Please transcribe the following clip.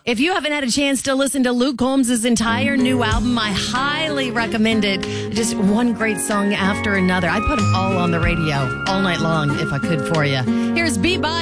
If you haven't had a chance to listen to Luke Combs' entire new album, I highly recommend it. Just one great song after another. I put them all on the radio all night long if I could for you. Here's Be By